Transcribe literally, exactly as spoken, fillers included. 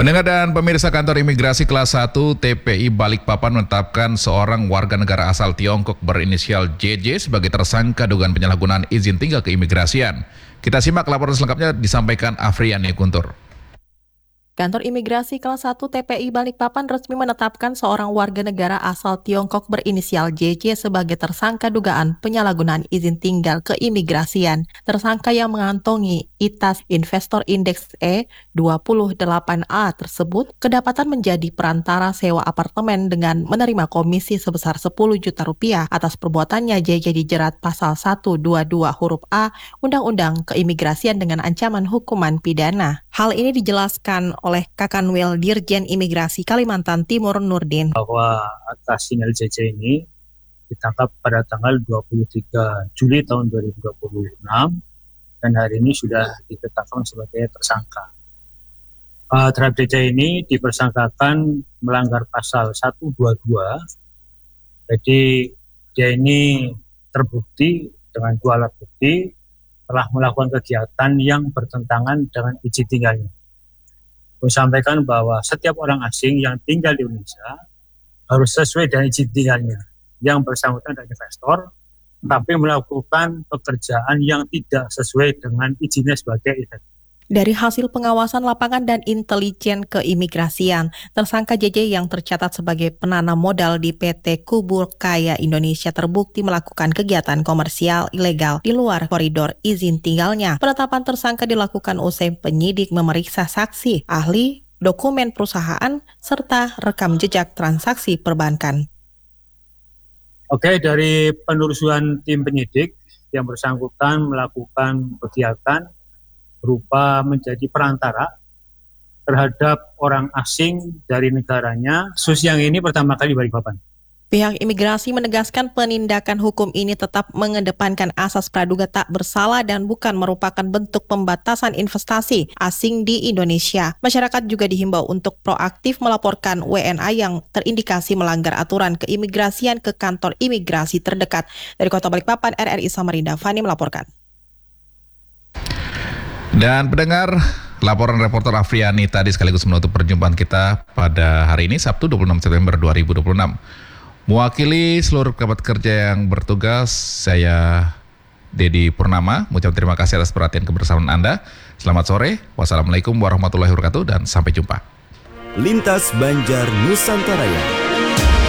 Pendengar dan pemirsa, kantor imigrasi kelas satu T P I Balikpapan menetapkan seorang warga negara asal Tiongkok berinisial J J sebagai tersangka dugaan penyalahgunaan izin tinggal keimigrasian. Kita simak laporan selengkapnya disampaikan Afriani Guntur. Kantor Imigrasi Kelas satu T P I Balikpapan resmi menetapkan seorang warga negara asal Tiongkok berinisial J J sebagai tersangka dugaan penyalahgunaan izin tinggal keimigrasian. Tersangka yang mengantongi I T A S Investor Index E dua puluh delapan A tersebut kedapatan menjadi perantara sewa apartemen dengan menerima komisi sebesar sepuluh juta rupiah. Atas perbuatannya, J J dijerat pasal seratus dua puluh dua huruf A Undang-Undang Keimigrasian dengan ancaman hukuman pidana. Hal ini dijelaskan oleh Kakanwil Dirjen Imigrasi Kalimantan Timur Nurdin. Bahwa atas sinyal J J ini ditangkap pada tanggal dua puluh tiga Juli tahun dua ribu dua puluh enam dan hari ini sudah ditetapkan sebagai tersangka. Uh, terhadap J J ini dipersangkakan melanggar pasal seratus dua puluh dua. Jadi dia ini terbukti dengan dua alat bukti telah melakukan kegiatan yang bertentangan dengan izin tinggalnya. Saya sampaikan bahwa setiap orang asing yang tinggal di Indonesia harus sesuai dengan izin tinggalnya. Yang bersangkutan adalah investor, tapi melakukan pekerjaan yang tidak sesuai dengan izinnya sebagai investor. Dari hasil pengawasan lapangan dan intelijen keimigrasian, tersangka J J yang tercatat sebagai penanam modal di P T Kubur Kaya Indonesia terbukti melakukan kegiatan komersial ilegal di luar koridor izin tinggalnya. Penetapan tersangka dilakukan usai penyidik memeriksa saksi, ahli, dokumen perusahaan, serta rekam jejak transaksi perbankan. Oke, dari penelusuran tim penyidik yang bersangkutan melakukan kegiatan berupa menjadi perantara terhadap orang asing dari negaranya, kasus yang ini pertama kali di Balikpapan. Pihak imigrasi menegaskan penindakan hukum ini tetap mengedepankan asas praduga tak bersalah dan bukan merupakan bentuk pembatasan investasi asing di Indonesia. Masyarakat juga dihimbau untuk proaktif melaporkan W N A yang terindikasi melanggar aturan keimigrasian ke kantor imigrasi terdekat. Dari Kota Balikpapan, R R I Samarinda Fani melaporkan. Dan pendengar, laporan reporter Afriani tadi sekaligus menutup perjumpaan kita pada hari ini, Sabtu dua puluh enam September dua ribu dua puluh enam. Mewakili seluruh kerabat kerja yang bertugas, saya Dedi Purnama, mengucapkan terima kasih atas perhatian kebersamaan Anda. Selamat sore, wassalamualaikum warahmatullahi wabarakatuh, dan sampai jumpa. Lintas Banjar Nusantara.